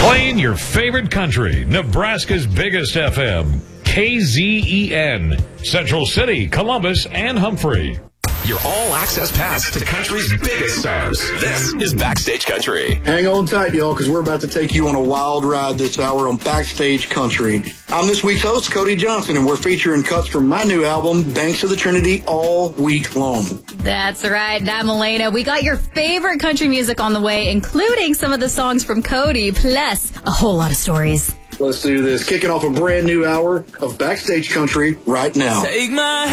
Playing your favorite country, Nebraska's biggest FM, KZEN, Central City, Columbus, and Humphrey. Your all-access pass to country's biggest stars. This is Backstage Country. Hang on tight, y'all, because we're about to take you on a wild ride this hour on Backstage Country. I'm this week's host, Cody Johnson, and we're featuring cuts from my new album, Banks of the Trinity, all week long. That's right. I'm Elena. We got your favorite country music on the way, including some of the songs from Cody, plus a whole lot of stories. Let's do this. Kicking off a brand new hour of Backstage Country right now. Take my